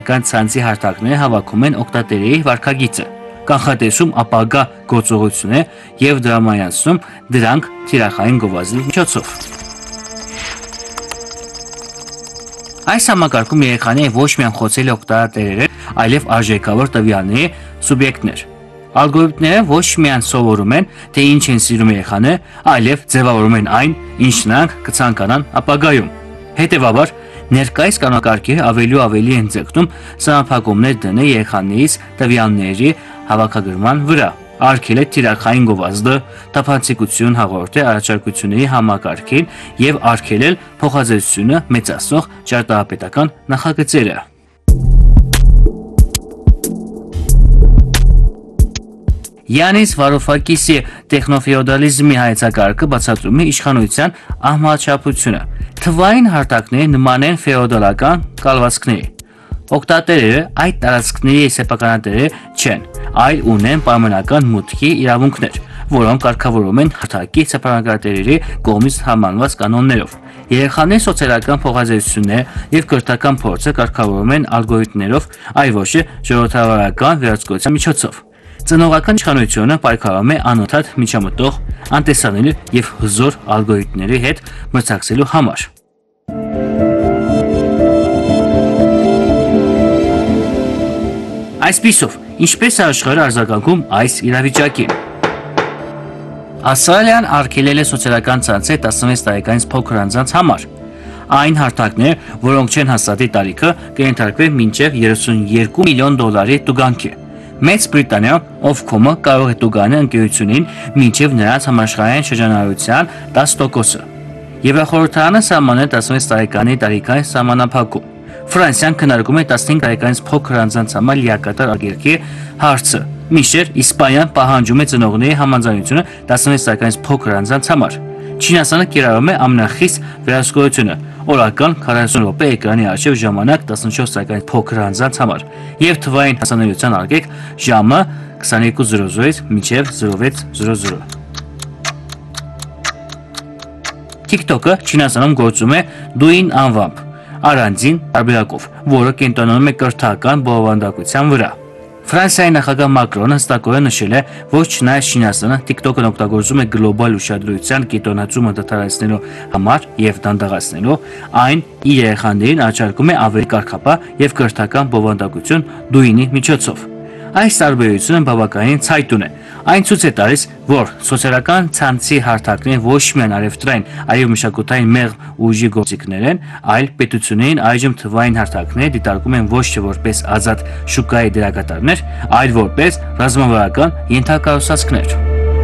Ցանցի հարթակները հավաքում են օգտատերերի վարքագիծը, կանխատեսում ապագա գործողությունները եւ դրամայացնում դրանք թիրախային գովազդի միջոցով։ Այս համակարգում երեխաները ոչ միայն խոցելի օգտատերեր են, այլև արժեքավոր տվյալների սուբյեկտներ։ Ալգորիթմները ոչ միայն սովորում են, թե ինչ են սիրում երեխաները, այլև ձևավորում են այն, ինչ նրանք կցանկանան ապագայում։ Հետևաբար, ներկայիս կանոնակարգերը ավելի ու ավելի են ձգտում սահմանափակումներ դնել երեխաներից տվյալների հավաքագրման վրա, արգելել թիրախային գովազդը, թափանցիկություն հաղորդել առաջարկությունների համակարգին եւ արգելել փոխազդեցությունը մեծացնող ճարտարապետական նախագծերը։ Յանիս Վարուֆակիսի տեխնոֆեոդալիզմի հայեցակարգը բացատրում է իշխանության ահմալչափությունը։ Թվային հարթակները նման են ֆեոդալական կալվածքների։ Օգտատերերը այդ տարածքների սեփականատերերը չեն, այլ ունեն պայմանական մուտքի իրավունքներ, որոնք կարգավորվում են հարթակի սեփականատերերի կողմից համանված կանոններով։ Երեխաների սոցիալական փոխազդեցությունները եւ կրթական փորձը կարգավորվում են ալգորիթմներով, այլ ոչ թե ժողովրդավարական վերահսկողության միջոցով։ Ծնողական իշխանությունը պայքարում է անընդհատ միջամտող, անտեսանելի եւ հզոր ալգորիթմների հետ մրցակցելու համար։ Այսպիսով, ինչպես է աշխարհը արձագանքում այս իրավիճակին։ Ավստրալիան արգելել է սոցիալական ցանցեր 16 տարեկանից փոքր անձանց համար։ Այն հարթակներ, որոնք չեն հաստատի տարիքը, կենթարկվեն մինչև $32 միլիոն տուգանքի։ Մեծ Բրիտանիայում Ofcom-ը կարող է տուգանել ընկերությունին մինչև նրանց համաշխարհային շրջանառության 10%-ը։ Եվրախորհրդարանը սահմանել 16 տարեկանի տարիքային սահմանափակում։ Ֆրանսիան քննարկում է 15 տարեկանից փոքր անձանց համար լիակատար արգելքի հարցը։ Մինչդեռ Իսպանիան պահանջում է ծնողների համաձայնությունը 16 տարեկանից փոքր անձանց համար։ Չինաստանը կիրառում է ամենախիստ վերահսկողությունը՝ օրական 40 րոպե էկրանի առջև ժամանակ 14 տարեկանից փոքր անձանց համար եւ թվային հասանելիության արգելք ժամը 22:00-ից մինչև 06:00։ TikTok-ը Չինաստանում գործում է Douyin անվամբ, առանձին տարբերակով, որը կենտրոնանում է կրթական բովանդակության վրա։ Ֆրանսիայի նախագահ Մակրոնը հստակորեն նշել է, որ չնայած Չինաստանը TikTok-ն օգտագործում է գլոբալ ուշադրության կենտրոնացումը դադարեցնելու համար եւ դանդաղացնելու, այն իր երեխաներին առաջարկում է ավելի կարգապահ եւ կրթական բովանդակություն Douyin-ի միջոցով։ Այս տարբերությունը բավականին ցայտուն է։ Այն ցույց է տալիս, որ սոցիալական ցանցի հարթակները ոչ միայն արևտրային, այլև մշակութային մեղմ ուժի գործիքներ են, այլ պետություններին այժմ թվային հարթակները դիտարկում են ոչ թե որպես ազատ շուկայի դերակատարներ, այլ որպես ռազմավարական ենթակառուցվածքներ։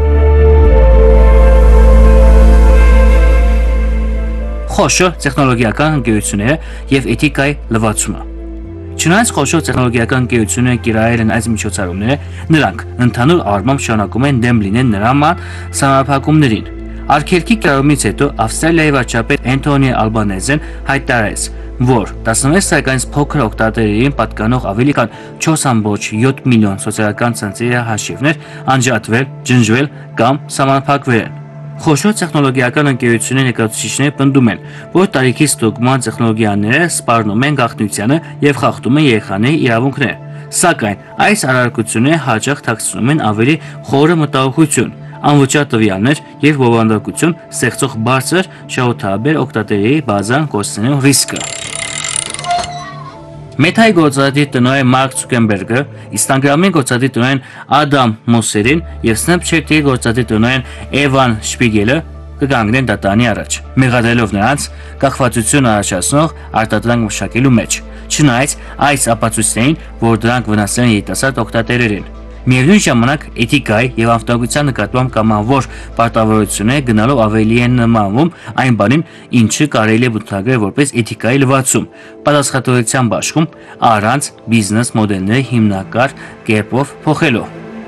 Խոշոր տեխնոլոգիական ընկերությունները եւ էթիկայի լվացումը։ Չնայած խոշոր տեխնոլոգիական ընկերությունները կիրառել են այս միջոցառումները, նրանք ընդհանուր առմամբ շարունակում են դեմ լինել նման սահմանափակումներին։ Արգելքի կիրառումից հետո Ավստրալիայի վարչապետ Անթոնի Ալբանեզեն հայտարարեց, որ 16 տարեկանից փոքր օգտատերերին պատկանող ավելի քան 4.7 միլիոն սոցիալական ցանցերի հաշիվներ անջատվել, ջնջվել կամ սահմանափակվել են։ Խոշոր տեխնոլոգիական ընկերությունների ներկայացուցիչները պնդում են, որ տարիքի ստուգման տեխնոլոգիաները սպառնում են գաղտնիությանը եւ խախտում են երեխաների իրավունքները։ Սակայն այս արարքությունները հաճախ թաքցնում են ավելի խորը մտահոգություն, անվճար տվյալներ եւ բովանդակություն ստեղծող բարձր շահութաբեր օգտատերերի բազան կորցնելու ռիսկը։ Մեթայի գործադիր տնօրեն Մարկ Ցուկերբերգը, Instagram-ի գործադիր տնօրեն Ադամ Մոսերին եւ Snapchat-ի գործադիր տնօրեն Էվան Շպիգելը կգանգնեն դատարանի առաջ, մեղադրելով նրանց կախվածություն առաջացնող արտադրանք մշակելու մեջ, չնայած այս ապացույցներին, որ դրանք վնասել են երիտասարդ օգտատերերին։ Միևնույն ժամանակ էթիկայի եւ անվտանգության նկատմամբ կամավոր պարտավորությունները գնալով ավելի են նմանվում այն բանին, ինչը կարելի է բնութագրել որպես էթիկայի լվացում, պատասխանատվության բաշխում առանց բիզնես մոդելների հիմնակար կերպով փոխելու։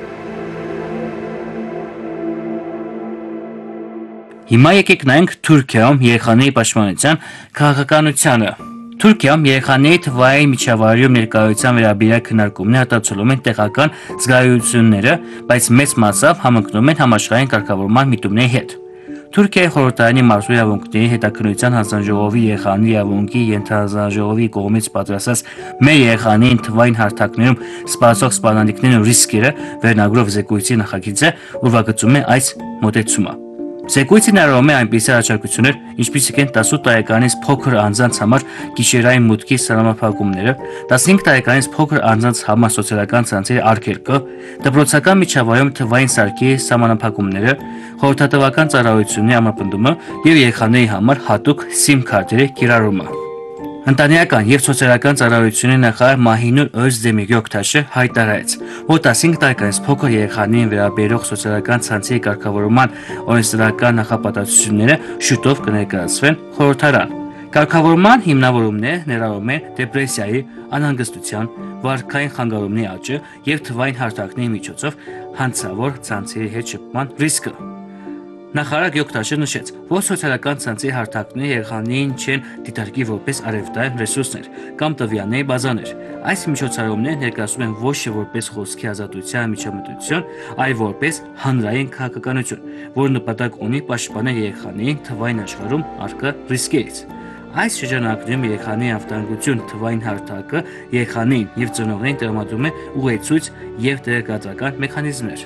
Հիմա եկեք նայենք Թուրքիայում երեխաների պաշտպանության քաղաքականությանը։ Թուրքիայում երեխաների թվային միջավայրում ներկայության վերաբերյալ քննարկումները արտացոլում են տեղական զգայունությունները, բայց մեծ մասամբ համընկնում են համաշխարհային կարգավորման միտումների հետ։ Թուրքիայի խորհրդարանի մարդու իրավունքների հետաքննության հանձնաժողովի երեխաների իրավունքի ենթահանձնաժողովի կողմից պատրաստած մեր երեխաներին թվային հարթակներում սպասող սպառնալիքներն ու ռիսկերը վերնագրով զեկույցի նախագիծը ուրվագծում է այս մոտեցումը։ Զեկույցը ներառում է այնպիսի առաջարկություններ, ինչպիսիք են 18 տարեկանից փոքր անձանց համար գիշերային մուտքի սահմանափակումները, 15 տարեկանից փոքր անձանց համար սոցիալական ցանցերի արգելքը, դպրոցական միջավայրում թվային սարքի սահմանափակումները, խորհրդատվական ծառայությունների ամրապնդումը եւ երեխաների համար հատուկ SIM քարտերի կիրառումը։ Ընտանեկան եւ սոցիալական ծառայությունների նախարար Մահինուր Օզդեմիր Գյոքթաշը հայտարարեց, որ 15 տարեկանից փոքր երեխաներին վերաբերող սոցիալական ցանցերի կարգավորման օրենսդրական նախապատասխանատվությունները շուտով կներկայացվեն խորհրդարան։ Կարգավորման հիմնավորումները ներառում են դեպրեսիայի, անհանգստության, վարքային խանգարումների աճը եւ թվային հարթակների միջոցով հանցավոր ցանցերի հետ շփման ռիսկը։ Նախարար Գյոքթաշը նշեց, որ սոցիալական ցանցի հարթակները երեխաներին չեն դիտարկի որպես արևտային ռեսուրսներ կամ տվյալների բազաներ։ Այս միջոցառումները ներկայացում են ոչ թե որպես խոսքի ազատության միջամտություն, այլ որպես հանրային քաղաքականություն, որը նպատակ ունի պաշտպանել երեխաներին թվային աշխարհում առկա ռիսկերից։ Այս շրջանակներում երեխաների անվտանգություն թվային հարթակը երեխաներին եւ ծնողներին տրամադրում է ուղեցույց եւ տեղեկատվական մեխանիզմներ։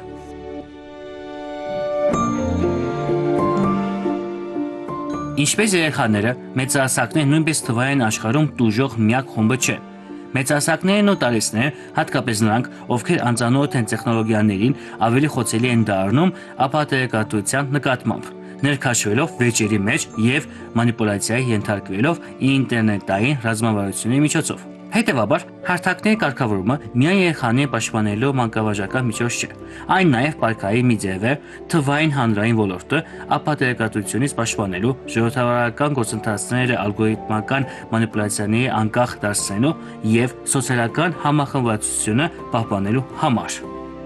Ինչպես երեխաները, մեծահասակները նույնպես թվային աշխարհում տուժող միակ խումբը չեն։ Մեծահասակներն ու տարեցները, հատկապես նրանք, ովքեր անծանոթ են տեխնոլոգիաներին, ավելի խոցելի են դառնում ապահատերեկատվության նկատմամբ, ներքաշվելով վեճերի մեջ եւ մանիպուլյացիայի ենթարկվելով ինտերնետային ռազմավարությունների միջոցով։ Հետևաբար, հարթակների կարգավորումը միայն երեխաներին պաշտպանելու մանկավարժական միջոց չէ, այն նաև պարքայի մի ձև է թվային հանրային ոլորտը ապահատերեկատվությունից պաշտպանելու, ժողովրդավարական գործընթացները ալգորիթմական մանիպուլյացիաների անկախ դարձնելու եւ սոցիալական համախմբվածությունը պահպանելու համար։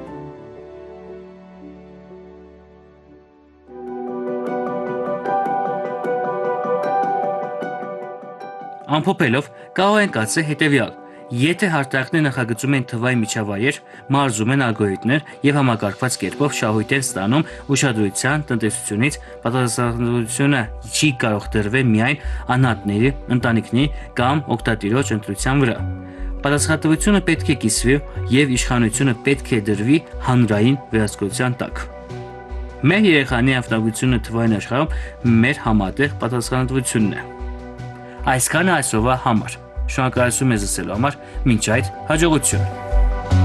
Ամփոփելով, կարող ենք ասել հետևյալ. Եթե հարթակները նախագծում են թվային միջավայր, մարզում են ալգորիթմներ եւ համակարգված կերպով շահույթ են ստանում ուշադրության տնտեսությունից, պատասխանատվությունը չի կարող դրվել միայն անհատների, ընտանիքների կամ օգտատիրոջ ընտրության վրա։ Պատասխանատվությունը պետք է կիսվի եւ իշխանությունը պետք է դրվի հանրային վերահսկողության տակ։ Մեր երեխաների անվտանգությունը թվային աշխարհում մեր համատեղ պատասխանատվությունն է։ Այսքանը այսօրվա համար։ Շնորհակալություն մեզ լսելու համար, մինչ այդ հաջողություն։